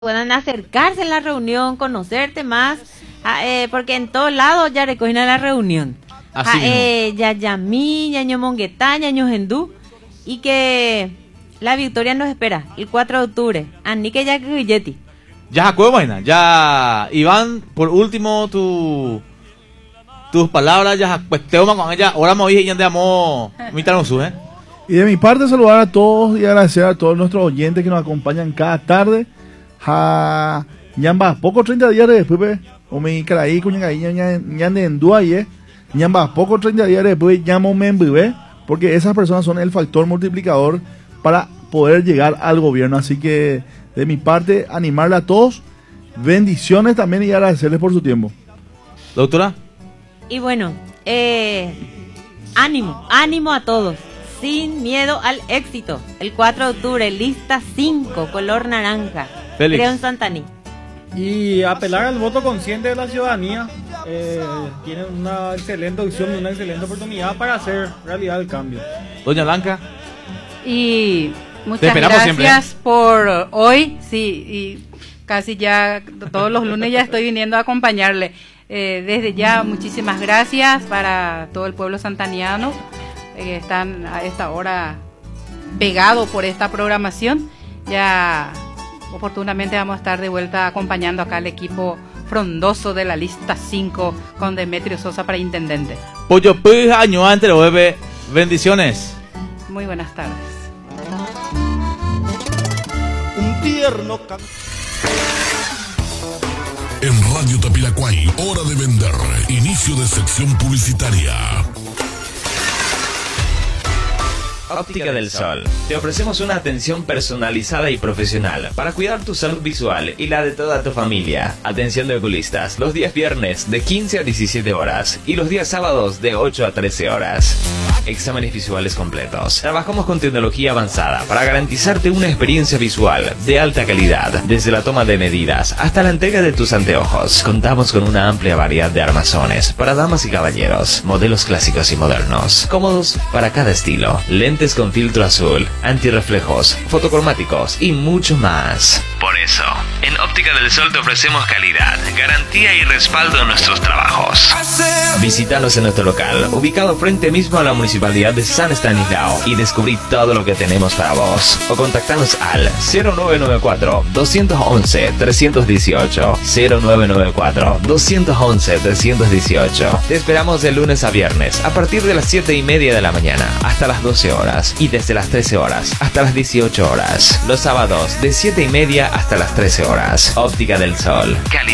puedan acercarse en la reunión, conocerte más, porque en todos lados ya recogen a la reunión. Así ya Yamí, Ñaño Monguetá, Ñaño Gendú, y que la victoria nos espera el 4 de octubre. Anique ya Guilletti. Ya Jacobo vaina, ya Iván, por último tus palabras, ya pues te vamos con ella, ahora me dije ya te amo, Y de mi parte saludar a todos y agradecer a todos nuestros oyentes que nos acompañan cada tarde. Ñamba, poco 30 días después, o me caraí con ñande en duaye, ñamba, poco 30 días después, llamo membrive, porque esas personas son el factor multiplicador para poder llegar al gobierno. Así que de mi parte, animarle a todos, bendiciones también y agradecerles por su tiempo. Doctora. Y bueno, ánimo a todos. Sin miedo al éxito. El 4 de octubre, lista 5, color naranja. Félix. Creo en Santaní. Y apelar al voto consciente de la ciudadanía. Tienen una excelente opción, una excelente oportunidad para hacer realidad el cambio. Doña Blanca. Y muchas gracias por hoy. Sí, y casi ya todos los lunes ya estoy viniendo a acompañarle. Desde ya, muchísimas gracias para todo el pueblo santaniano. Están a esta hora pegados por esta programación. Ya oportunamente vamos a estar de vuelta acompañando acá al equipo frondoso de la lista 5 con Demetrio Sosa para intendente. Pollo Pija, año antes lo bebe. Bendiciones. Muy buenas tardes. Un tierno en Radio Tapiracuay, hora de vender. Inicio de sección publicitaria. Óptica del Sol. Te ofrecemos una atención personalizada y profesional para cuidar tu salud visual y la de toda tu familia. Atención de oculistas los días viernes de 15 a 17 horas y los días sábados de 8 a 13 horas. Exámenes visuales completos. Trabajamos con tecnología avanzada para garantizarte una experiencia visual de alta calidad, desde la toma de medidas hasta la entrega de tus anteojos. Contamos con una amplia variedad de armazones para damas y caballeros, modelos clásicos y modernos, cómodos para cada estilo, lentes con filtro azul, antirreflejos, fotocromáticos y mucho más. Por eso, en Óptica del Sol te ofrecemos calidad, garantía y respaldo en nuestros trabajos. Visítanos en nuestro local, ubicado frente mismo a la Municipalidad de San Estanislao, y descubrí todo lo que tenemos para vos. O contactanos al 0994-211-318, 0994-211-318. Te esperamos de lunes a viernes, a partir de las 7:30 de la mañana, hasta las 12 horas, y desde las 13 horas hasta las 18 horas. Los sábados de 7:30 hasta las 13 horas. Óptica del Sol. Calidad.